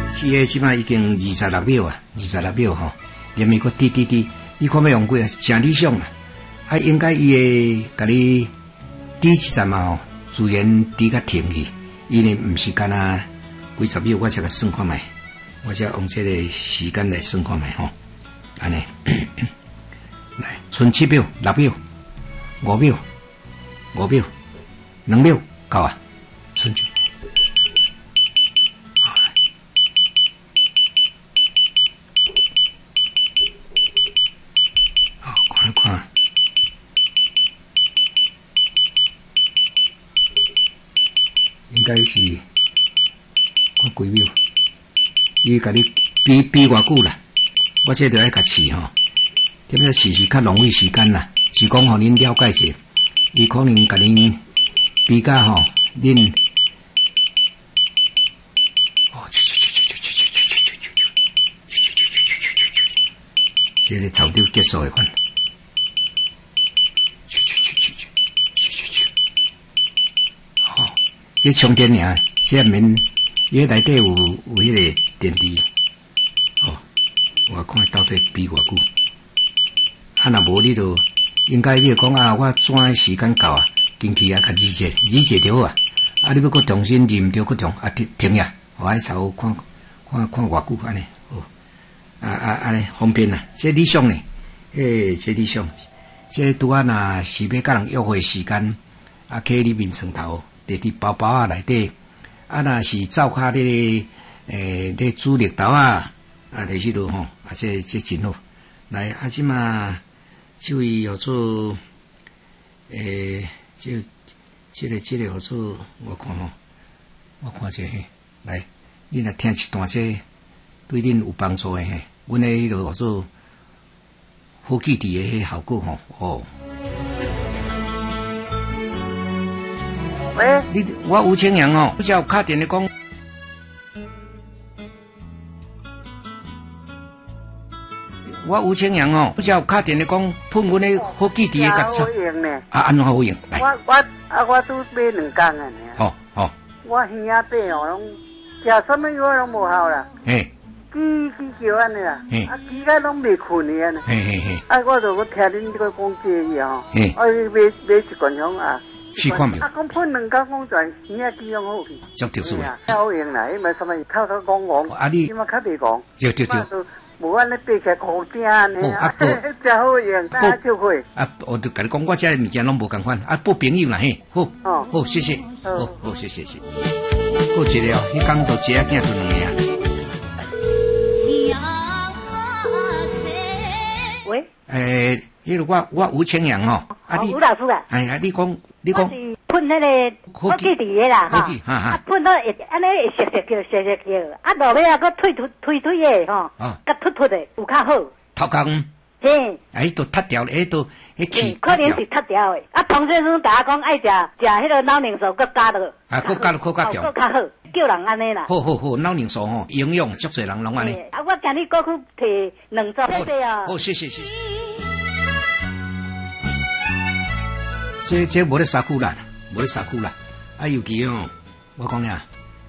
是诶，即摆已经26秒啊，26秒吼，连咪个滴滴滴，你看要用几啊？真理想啦，啊，应该伊会甲你滴一阵嘛吼，自然滴甲停去，伊呢毋是干啊几十秒，我才甲算看觅，我才用这个时间来算看觅吼，安尼，来，剩7秒、6秒、5秒、5秒、2秒，够啊，剩1。看，应该是看几秒，伊甲你比偌久啦？我这着爱甲试吼，点解试是较浪费时间啦？是讲互恁了解者，伊可能甲恁比较吼，恁这个潮流结束的款。这充电尔，这免，伊内底有迄个电池，哦，我看到底比偌久，啊，若无你就应该你讲啊，我转时间到啊，进去啊，甲二节着好啊，啊，你要搁重新认着搁重啊停呀，我爱查看偌久安尼，哦，安尼方便啊，这理想呢，这理想，这拄啊若是要甲人约会时间，啊，去你面床头。伫伫包包啊内底，啊，若是灶骹咧煮绿豆啊，啊，伫迄落吼，啊，这真好。来，啊，即嘛，这位叫做这个叫做，我看这嘿，来，你若听一段这对恁有帮助的嘿，阮诶迄落叫做好记忆的迄效果吼，哦。喂，我吴清阳哦，我只有打电话讲，我吴清阳哦，我只有打电话讲，喷阮的好记忆的角色。啊，安怎好用？ 我拄买2工啊。 哦。 我耳仔病哦，拢食什么药拢无效啦。 嘿。 叽叫安尼啦。啊，叽甲拢未困去安尼。嘿。啊，我就听恁这个讲这个吼。嘿。我买一罐香啊。 试看未？ 啊，讲喷2工讲全耳仔机用好去。 足特殊诶。 好用啦，因为什么口讲。 啊，你即马较袂讲。 对。 无安尼爬起来好正安尼啊，真好用，大家就会。 啊，我就甲你讲，我这物件拢无共款，啊，报朋友啦嘿，好，好，谢谢，好，谢谢。过一个哦，迄工都姐仔囝出来啊。 喂？ 迄个我吴清阳吼， 啊你吴老师啊， 哎呀，你讲。 我是喷迄个好记伫个啦，哈，啊喷到会安尼会涩叫，啊落尾啊搁推的吼，甲突的有较好。 头壳嘿， 哎，都脱掉了，哎，都迄气可能是脱掉的。啊，彭先生大家讲爱食迄个脑凝素，搁加落， 啊，搁加强， 搁较好，叫人安尼啦。 好，脑凝素吼，营养足侪人拢安尼。 啊，我今日过去摕2组，谢谢啊。 好，谢谢。这无咧杀苦啦，啊，尤其哦，我讲呀，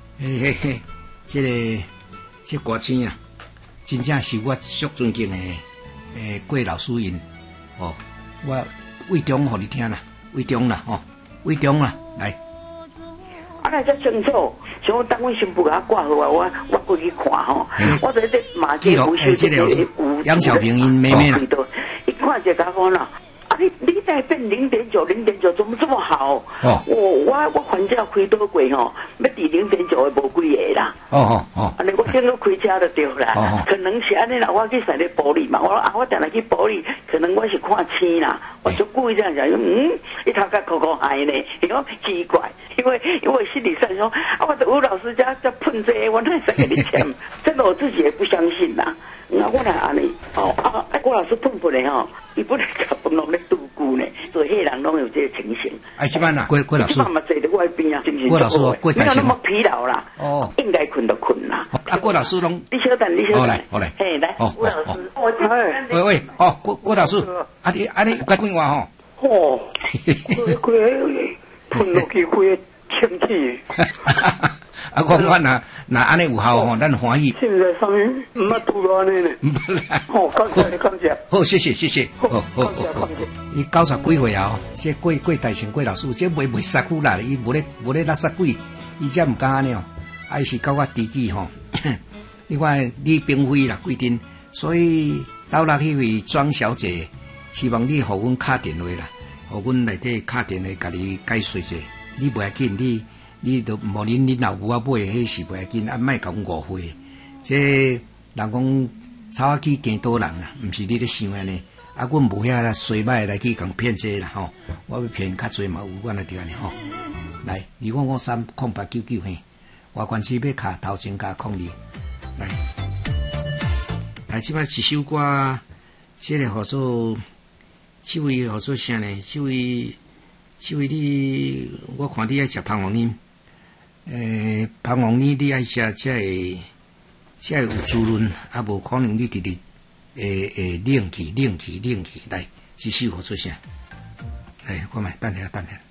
这歌星啊，真正是我足尊敬的郭老师因，哦，我为中互你听啦，为中啦，来。 啊，来遮清楚，像我等阮新妇甲我挂好啊，我过去看吼，我在这马街不是这个杨小平因妹妹啦， 一看就甲讲啦。你再变0.9，怎么这么好？哦，我反正开多贵吼，要抵0.9的无几个啦。哦，安尼我先去开车就对啦。可能是安尼啦，我去洗咧玻璃嘛，我定来去玻璃，可能我是看清啦，我就故意这样讲，一头壳口嗨呢，你讲奇怪，因为心理上说，我的吴老师家喷这个，我哪会给你钱？真的我自己也不相信啦。那我来安尼，郭老师喷的吼，伊本来甲饭拢咧拄久呢，所以迄人拢有这个情形。 哎，即摆啦，郭老师， 嘛坐伫我边啊，是不是？ 郭老师，郭大师， 你那么疲劳啦？哦，应该困就困啦。 啊，郭老师拢， 你稍等。 好来， 嘿，来，郭老师， 喂，郭老师，安尼有甲几话吼？ 哦，开喷落去开清气。 啊，我那安尼有效吼，咱欢喜。 现在上面唔捌拄到安尼呢。好，感谢感谢。 好，谢谢谢谢。 好，感谢感谢。 伊90几岁啊，这过大成过老师，这袂杀苦啦，伊无咧垃圾鬼，伊才唔敢安尼哦。啊，伊是教我知己吼。你看你并非啦规定，所以到那迄位庄小姐，希望你互阮敲电话啦，互阮内底敲电话甲你解说者。你不要紧，你都无恁老母啊买，迄是不要紧，啊莫甲阮误会。这人讲草仔去见多人啦，毋是你咧想安尼。啊，阮无遐衰歹来去共骗这啦吼，我要骗较济嘛有我来着安尼吼。来，25530899嘿，外关市要卡头前加02。来，即摆一首歌，这个号做，这位号做啥呢？这位你，我看你爱食香黄泥，香黄泥你爱食才会有滋润，啊无可能你直直冷去。来，这首号做啥？来，看卖，等下。